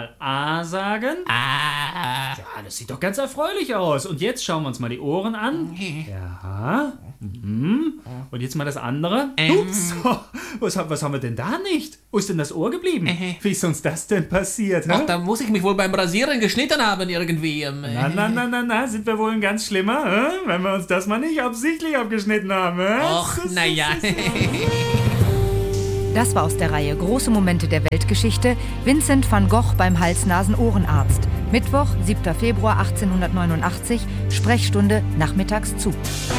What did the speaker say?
mal A sagen. Ah. Ja, das sieht doch ganz erfreulich aus. Und jetzt schauen wir uns mal die Ohren an. Ja. Und jetzt mal das andere. Ups, was haben wir denn da nicht? Wo ist denn das Ohr geblieben? Wie ist uns das denn passiert? Ach, da muss ich mich wohl beim Rasieren geschnitten haben irgendwie. Na, sind wir wohl ein ganz Schlimmer, wenn wir uns das mal nicht absichtlich abgeschnitten haben? Och, naja. Das war aus der Reihe Große Momente der Weltgeschichte. Vincent van Gogh beim Hals-Nasen-Ohrenarzt. Mittwoch, 7. Februar 1889, Sprechstunde nachmittags zu.